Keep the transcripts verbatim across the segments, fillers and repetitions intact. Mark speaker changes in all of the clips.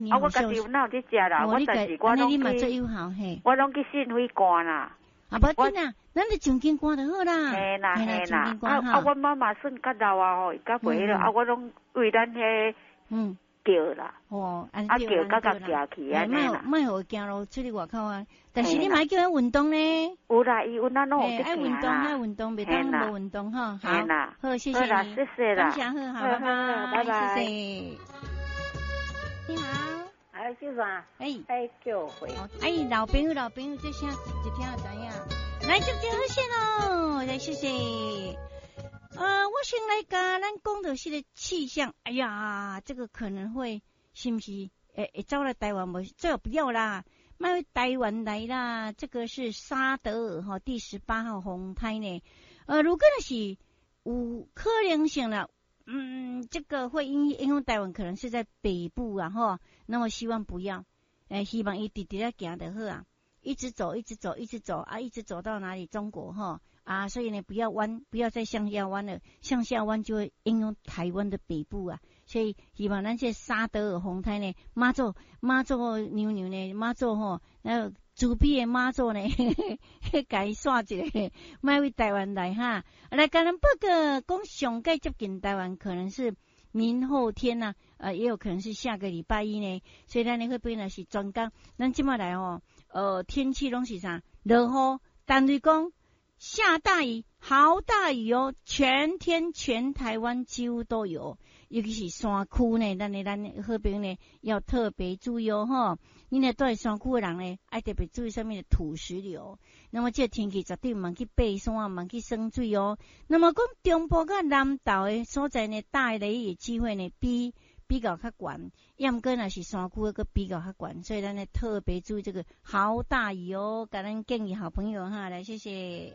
Speaker 1: 啊，我家己有哪有在食啦？我但是我拢去，我拢去信费干啦。
Speaker 2: 啊，无紧啦，咱就上紧干就好啦。
Speaker 1: 嘿啦嘿啦，啊啊，阮妈妈算较老啊吼，伊较袂了，啊，我拢为咱迄嗯叫啦。哦，啊叫甲甲行去安尼啦。
Speaker 2: 莫莫互行路出去外口啊，但是你莫叫伊运动呢。
Speaker 1: 有啦，伊有咱拢有去
Speaker 2: 爱运动，爱运动，袂当无运动哈。好，好，谢谢你，
Speaker 1: 谢谢啦，
Speaker 2: 感谢好，好，拜拜，
Speaker 1: 拜拜，
Speaker 2: 谢谢。你好，
Speaker 3: 哎，先生，
Speaker 2: 哎，
Speaker 3: 哎，叫回，
Speaker 2: 哎，老朋友，老朋友，这声一听就知影，来接电话线喽，来谢谢。呃，我先来甲咱讲到这个气象，哎呀，这个可能会是不是？诶，会走来台湾无？最好不要啦，卖台湾来啦。这个是沙德尔哈第十八号风台呢。呃，如果呢是有可能性啦。嗯，这个会影影响台湾，可能是在北部啊，哈。那么希望不要，呃，希望伊直直咧行就好啊，一直走，一直走，一直走啊，一直走到哪里？中国哈啊，所以呢，不要弯，不要再向下弯了，向下弯就会影响台湾的北部啊。所以希望咱这沙德尔风台呢，妈祖妈祖娘娘呢，妈祖吼，然后主笔的妈祖呢，甲伊刷一个，卖为台湾来哈。来，甲咱报告讲上届接近台湾，可能是明后天呐、啊，呃，也有可能是下个礼拜一呢。所以咱呢会变呢是专讲，咱即马来哦，呃，天气拢是啥？落雨，单位讲下大雨，好大雨哦，全天全台湾几乎都有。尤其是山区呢，咱呢咱好朋友呢要特别注意哦吼。你呢住在山区的人呢，爱特别注意上面的土石流。那么这天气绝对唔去爬山，唔去生水哦。那么讲中部甲南投的所在呢，大雷的机会呢比比较较悬，要唔过若是山区个比较较悬，所以咱呢特别注意这个好大雨哦。甲咱建议好朋友哈，来谢谢。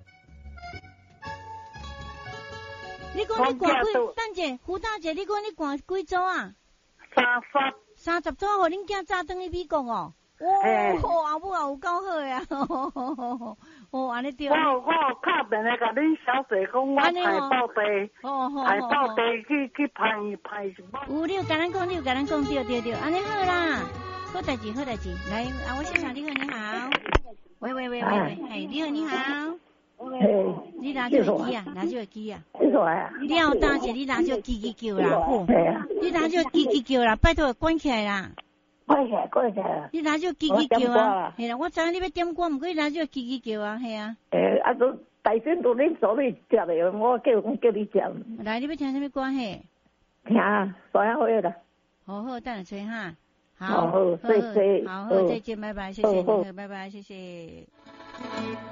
Speaker 2: 你讲你寒几？等者，胡大姐，你讲你寒几组啊？
Speaker 3: 三十。
Speaker 2: 三十组，互恁囝早转去美国哦。哦，阿母也有够好呀！哦，安尼对。
Speaker 3: 我我敲电话甲恁小姐讲，我排到地，排到地去去排排什么？
Speaker 2: 有，你有甲咱讲，你有甲咱讲，对对对，安尼好啦，好代志，好代志。来，啊，我现场，你好，你好。喂喂喂喂喂，哎，你好，你好。
Speaker 4: 嘿，
Speaker 2: 你拿手机啊，拿手机啊。
Speaker 4: 你说呀？
Speaker 2: 了大姐，你拿手叽叽叫啦，好。你拿手叽叽叫啦，拜托关起来啦。
Speaker 4: 关起来，关起来。
Speaker 2: 你拿手叽叽叫啊？系啦，我知你要点歌，唔过你拿手叽叽叫啊，系啊。
Speaker 4: 诶，啊都大声都恁做你食的，我叫叫你食。
Speaker 2: 来，你要听什么歌嘿？
Speaker 4: 听，所有好啦。
Speaker 2: 好好，等下吹哈。
Speaker 4: 好，好，谢谢。
Speaker 2: 好好，再见，拜拜，谢谢你，拜拜，谢谢。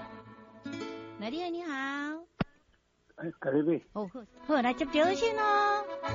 Speaker 2: 来，你好，你好。
Speaker 5: 哎，隔壁。
Speaker 2: 哦，好，好，来接电话先咯。